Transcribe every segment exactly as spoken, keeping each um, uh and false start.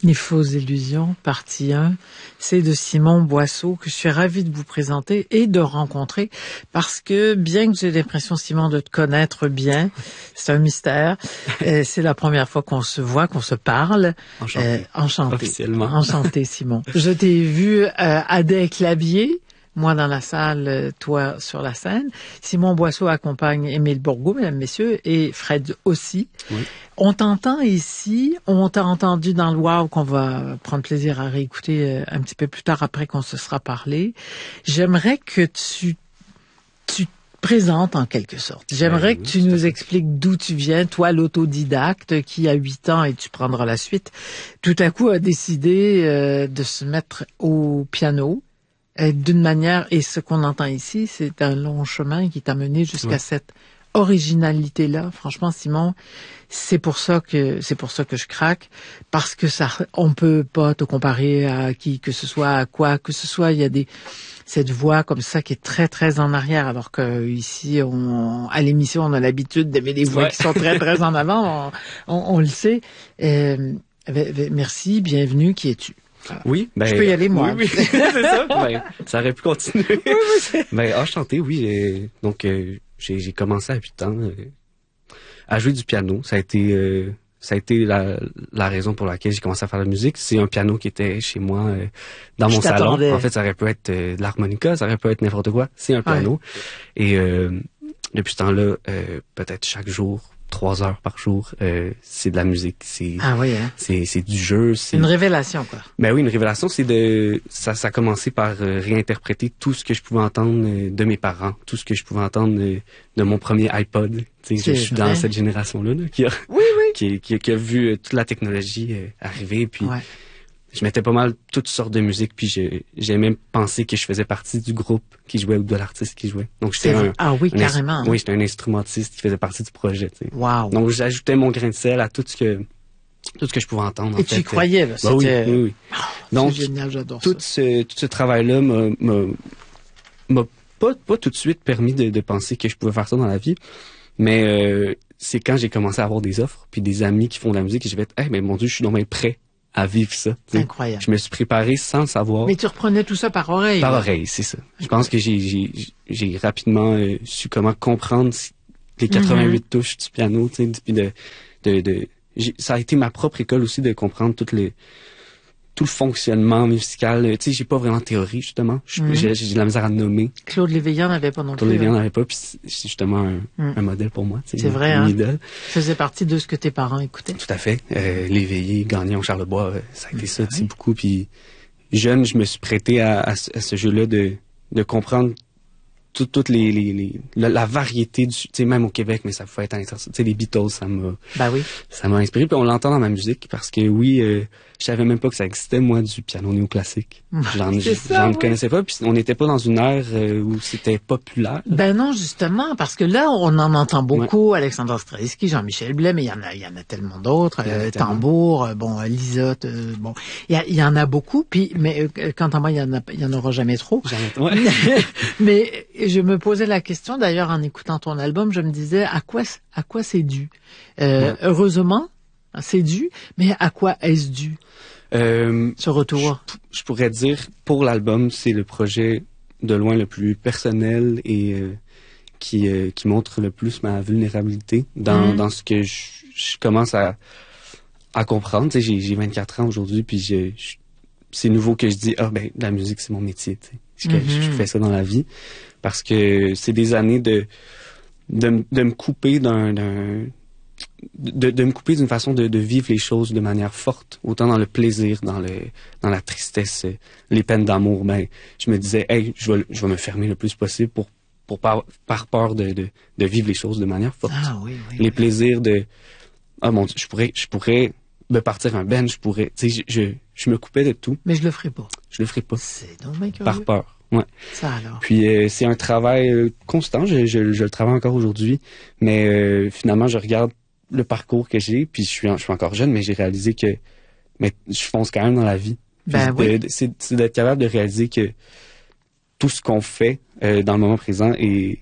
Les fausses illusions, partie un, c'est de Simon Boisseau que je suis ravie de vous présenter et de rencontrer parce que bien que j'ai l'impression, Simon, de te connaître bien, c'est un mystère, euh, c'est la première fois qu'on se voit, qu'on se parle. Enchanté. Euh, enchanté. Officiellement. Enchanté, Simon. Je t'ai vu euh, à des claviers. Moi dans la salle, toi sur la scène. Simon Boisseau accompagne Émile Bourgault, mesdames, messieurs, et Fred aussi. Oui. On t'entend ici, on t'a entendu dans le Wow qu'on va prendre plaisir à réécouter un petit peu plus tard après qu'on se sera parlé. J'aimerais que tu, tu te présentes en quelque sorte. J'aimerais ben, que tu oui, nous expliques d'où tu viens, toi l'autodidacte qui a huit ans et tu prendras la suite, tout à coup a décidé euh, de se mettre au piano. D'une manière, et ce qu'on entend ici, c'est un long chemin qui t'a mené jusqu'à ouais. cette originalité-là. Franchement, Simon, c'est pour ça que c'est pour ça que je craque, parce que ça, on peut pas te comparer à qui que ce soit, à quoi que ce soit. Il y a des cette voix comme ça qui est très très en arrière, alors que ici, on, à l'émission, on a l'habitude d'aimer des voix ouais. qui sont très très en avant. On, on, on le sait. Euh, merci, bienvenue. Qui es-tu? Oui, ben, je peux y aller, moi. Oui, oui. c'est ça. Ben, ça aurait pu continuer. Oui, oui, ben, enchanté, oui. J'ai, donc, euh, j'ai, j'ai commencé à huit ans euh, à jouer du piano. Ça a été, euh, ça a été la, la raison pour laquelle j'ai commencé à faire de la musique. C'est un piano qui était chez moi euh, dans je mon t'attendais. salon. En fait, ça aurait pu être euh, de l'harmonica, ça aurait pu être n'importe quoi. C'est un piano. Ouais. Et euh, depuis ce temps-là, euh, peut-être chaque jour, trois heures par jour, euh, c'est de la musique, c'est ah oui, hein? c'est c'est du jeu, c'est une révélation quoi. Ben oui, une révélation, c'est de ça ça a commencé par euh, réinterpréter tout ce que je pouvais entendre euh, de mes parents, tout ce que je pouvais entendre euh, de mon premier iPod. Tu sais, je, je suis dans cette génération-là là, qui a oui oui qui qui, qui a vu euh, toute la technologie euh, arriver, puis ouais. je mettais pas mal toutes sortes de musique, puis j'ai j'aimais penser que je faisais partie du groupe qui jouait ou de l'artiste qui jouait. Donc j'étais un ah oui un carrément. Hein? Oui, j'étais un instrumentiste qui faisait partie du projet. Tu sais. Wow. Donc j'ajoutais mon grain de sel à tout ce que tout ce que je pouvais entendre. Et en tu fait. y croyais là. Bah oui, oui, oui. Oh, donc c'est génial, j'adore tout ça. ce tout ce travail-là m'a m'a m'a pas pas tout de suite permis de, de penser que je pouvais faire ça dans la vie, mais euh, c'est quand j'ai commencé à avoir des offres puis des amis qui font de la musique et j'ai fait hey mais mon Dieu, je suis donc bien prêt à vivre ça. T'sais. Incroyable. Je me suis préparé sans savoir. Mais tu reprenais tout ça par oreille. Par là. oreille, c'est ça. Je pense que j'ai j'ai j'ai rapidement euh, su comment comprendre les quatre-vingt-huit mm-hmm. touches du piano, tu sais, puis de de, de j'ai, ça a été ma propre école aussi de comprendre toutes les tout le fonctionnement musical. Tu sais, j'ai pas vraiment de théorie, justement. Mm-hmm. J'ai, j'ai de la misère à nommer. Claude Léveillant n'avait pas non Claude plus. Claude Léveillant hein. n'avait pas, puis c'est justement un, mm. un modèle pour moi. C'est vrai, une hein? idole. Faisait partie de ce que tes parents écoutaient. Tout à fait. Euh, Léveillé, Gagnon, Charlebois, euh, ça a été mm. ça, tu sais, beaucoup. Puis jeune, je me suis prêté à, à, à ce jeu-là de, de comprendre toutes toutes les, les, les la, la variété du, tu sais, même au Québec, mais ça pouvait être intéressant. Tu sais, les Beatles, ça m'a, ben oui. ça m'a inspiré. Puis on l'entend dans ma musique parce que oui, euh, je savais même pas que ça existait, moi, du piano néoclassique. J'en, c'est ça, j'en oui. ne connaissais pas. Puis on n'était pas dans une ère euh, où c'était populaire. Ben non, justement, parce que là, on en entend beaucoup. Ouais. Alexandre Stravinsky, Jean-Michel Blais, mais il y en a, il y en a tellement d'autres. Euh, Tambour, euh, bon, Lisotte, euh, bon, il y, y en a beaucoup. Puis, mais euh, quant à moi, il y en a, il y en aura jamais trop. Jamais, ouais. Mais je me posais la question, d'ailleurs, en écoutant ton album, je me disais à quoi, à quoi c'est dû. Euh, ouais. Heureusement, c'est dû, mais à quoi est-ce dû? Euh, ce retour. Je, je pourrais dire, pour l'album, c'est le projet de loin le plus personnel et euh, qui euh, qui montre le plus ma vulnérabilité dans, mmh. dans ce que je, je commence à à comprendre. Tu sais, j'ai, j'ai vingt-quatre ans aujourd'hui, puis je, je, c'est nouveau que je dis ah ben la musique c'est mon métier. Tu sais, que mmh. je, je fais ça dans la vie parce que c'est des années de de, de me couper d'un, d'un De, de me couper d'une façon de, de vivre les choses de manière forte, autant dans le plaisir, dans le dans la tristesse, les peines d'amour. Ben, je me disais, hey, je vais je vais me fermer le plus possible pour pour par, par peur de, de de vivre les choses de manière forte. Ah oui, oui. Les oui. plaisirs de ah mon Dieu, je pourrais je pourrais me partir un ben, je pourrais, tu sais, je, je je me coupais de tout. Mais je le ferai pas. Je le ferai pas. C'est donc bien curieux. Par peur. Ouais. Ça alors. Puis euh, c'est un travail euh, constant. Je, je je le travaille encore aujourd'hui, mais euh, finalement je regarde le parcours que j'ai, puis je suis, je suis encore jeune, mais j'ai réalisé que mais je fonce quand même dans la vie. Ben de, oui. de, c'est, c'est d'être capable de réaliser que tout ce qu'on fait euh, dans le moment présent est,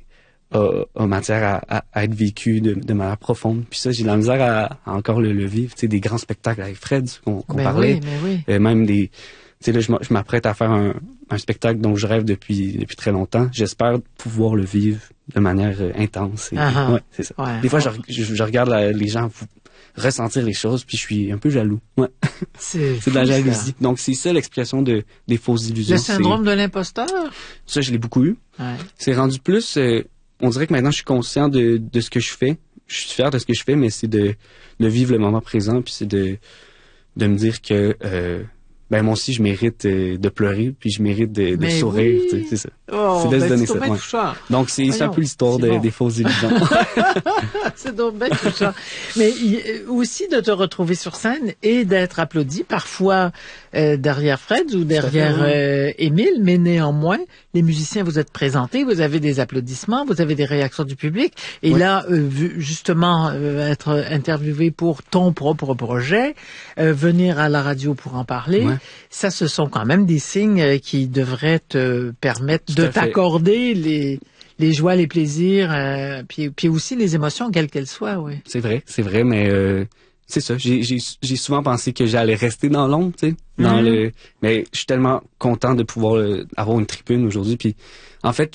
a, a matière à, à, à être vécu de, de manière profonde. Puis ça, j'ai de la misère à, à encore le, le vivre. Tu sais, des grands spectacles avec Fred qu'on, qu'on ben parlait. Oui, ben oui. Euh, même des... Tu sais, là, je m'apprête à faire un, un spectacle dont je rêve depuis depuis très longtemps. J'espère pouvoir le vivre de manière euh, intense. Et, uh-huh. Ouais, c'est ça. Ouais, des fois, ouais. je, je, je regarde la, les gens ressentir les choses, puis je suis un peu jaloux. Ouais. C'est, c'est de la fou, jalousie. ça. Donc, c'est ça l'expression de, des fausses illusions. Le syndrome c'est... de l'imposteur? Ça, je l'ai beaucoup eu. Ouais. C'est rendu plus... Euh, on dirait que maintenant, je suis conscient de, de ce que je fais. Je suis fier de ce que je fais, mais c'est de, de vivre le moment présent, puis c'est de, de me dire que... Euh, ben moi aussi je mérite euh, de pleurer puis je mérite de, de sourire, oui. c'est ça. Oh, c'est de ben se donner c'est ça. Ouais. Touchant. Donc c'est, Voyons, c'est un peu l'histoire de, bon. des fausses illusions. C'est donc bien touchant. Mais y, aussi de te retrouver sur scène et d'être applaudi parfois euh, derrière Fred ou derrière fait, euh, Émile, mais néanmoins les musiciens vous êtes présentés, vous avez des applaudissements, vous avez des réactions du public et ouais. là euh, justement euh, être interviewé pour ton propre projet, euh, venir à la radio pour en parler. Ouais. Ça, ce sont quand même des signes qui devraient te permettre Tout de t'accorder les, les joies, les plaisirs, euh, puis, puis aussi les émotions, quelles qu'elles soient, oui. C'est vrai, c'est vrai, mais euh, c'est ça. J'ai, j'ai, j'ai souvent pensé que j'allais rester dans l'ombre, tu sais, dans mm-hmm. le. Mais je suis tellement content de pouvoir euh, avoir une tribune aujourd'hui. Puis, en fait,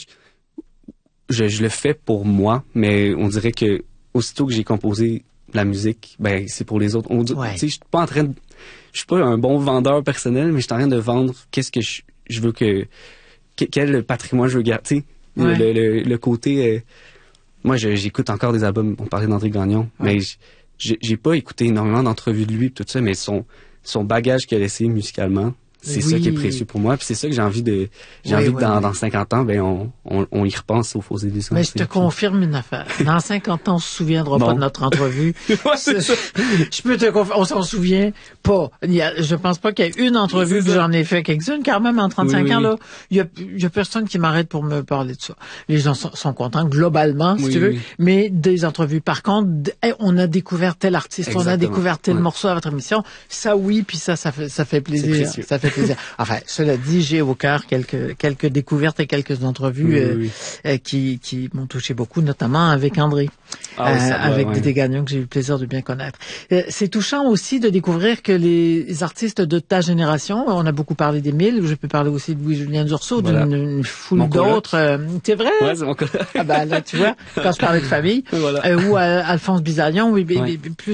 je, je le fais pour moi, mais on dirait que aussitôt que j'ai composé la musique, ben c'est pour les autres. On dit, ouais. Tu sais, je suis pas en train de. Je suis pas un bon vendeur personnel, mais je suis en train de vendre qu'est-ce que je, je veux que, que quel patrimoine je veux garder. Ouais. Le, le, le côté, euh, moi je, j'écoute encore des albums. On parlait d'André Gagnon, ouais. mais j'ai, j'ai pas écouté énormément d'entrevues de lui tout ça, mais son son bagage qu'il a laissé musicalement, c'est oui. ça qui est précieux pour moi. Puis c'est ça que j'ai envie de, j'ai oui, envie oui, que dans, oui. dans cinquante ans, ben on, on, on y repense aux fausses illusions. Mais je te confirme une affaire. Dans cinquante ans, on se souviendra bon. pas de notre entrevue. ouais, c'est ça. Je peux te confirmer, on s'en souvient pas. Il y a, je pense pas qu'il y ait une entrevue, puis j'en ai fait quelques-unes, car même en trente-cinq oui, ans, oui. là, il y a, il y a personne qui m'arrête pour me parler de ça. Les gens sont, sont contents, globalement, si oui, tu veux, oui. mais des entrevues. Par contre, hey, on a découvert tel artiste, Exactement. on a découvert tel ouais. morceau à votre émission. Ça, oui, puis ça, ça fait, ça fait plaisir. Ça fait plaisir. Enfin, cela dit, j'ai au cœur quelques quelques découvertes et quelques entrevues oui, euh, oui. Euh, qui qui m'ont touché beaucoup, notamment avec André, ah, oui, euh, va, avec ouais. Dédé Gagnon que j'ai eu le plaisir de bien connaître. Euh, c'est touchant aussi de découvrir que les artistes de ta génération, on a beaucoup parlé d'Émile, je peux parler aussi de Louis-Julien Dursault, voilà. d'une foule mon d'autres. Euh, c'est vrai? Ouais, c'est mon collègue. Ah ben là, tu vois, quand je parlais de famille, voilà. euh, ou euh, Alphonse Bizalion, oui, ouais. plus